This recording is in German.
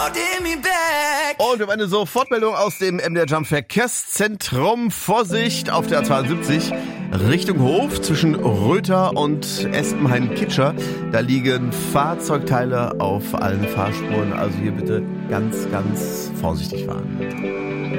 Und wir haben eine Sofortmeldung aus dem MDR Jump Verkehrszentrum. Vorsicht auf der A72 Richtung Hof zwischen Röther und Espenhain-Kitscher. Da liegen Fahrzeugteile auf allen Fahrspuren. Also hier bitte ganz, ganz vorsichtig fahren.